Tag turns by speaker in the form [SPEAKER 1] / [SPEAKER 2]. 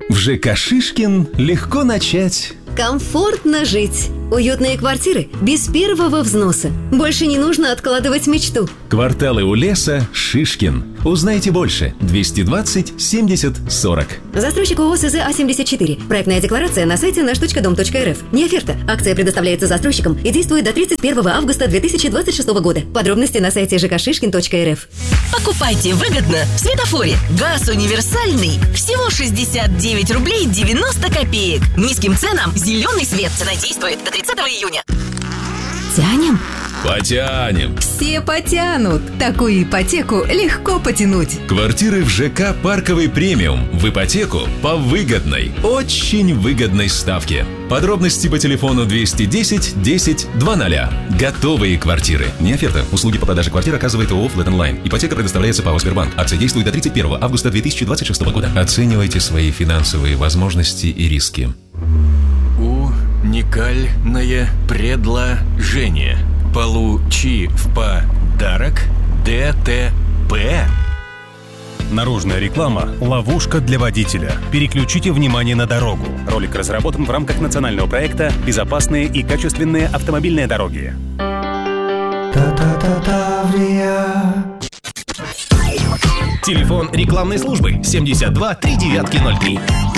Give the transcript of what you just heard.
[SPEAKER 1] В ЖК «Шишкин» легко начать.
[SPEAKER 2] Комфортно жить. Уютные квартиры без первого взноса. Больше не нужно откладывать мечту.
[SPEAKER 1] Кварталы у леса «Шишкин». Узнайте больше. 220 70 40.
[SPEAKER 2] Застройщик ООО СЗ А-74. Проектная декларация на сайте nаш.дом.рф. Не оферта. Акция предоставляется застройщиком и действует до 31 августа 2026 года. Подробности на сайте жкшишкин.рф.
[SPEAKER 3] Покупайте выгодно в Светофоре. Газ универсальный. Всего 69 рублей 90 копеек. Низким ценам зеленый свет. Цена действует до 30 июня.
[SPEAKER 2] Тянем?
[SPEAKER 1] Потянем.
[SPEAKER 4] Все потянут. Такую ипотеку легко потянуть.
[SPEAKER 1] Квартиры в ЖК «Парковый премиум» в ипотеку по выгодной, очень выгодной ставке. Подробности по телефону 210 10 20. Готовые квартиры. Не оферта. Услуги по продаже квартир оказывает ООО «Флэт Онлайн». Ипотека предоставляется ПАО «Сбербанк». Акция действует до 31 августа 2026 года. Оценивайте свои финансовые возможности и риски.
[SPEAKER 5] Уникальное предложение. Получи в подарок ДТП.
[SPEAKER 6] Наружная реклама – ловушка для водителя. Переключите внимание на дорогу. Ролик разработан в рамках национального проекта «Безопасные и качественные автомобильные дороги».
[SPEAKER 7] Телефон рекламной службы 72 3903.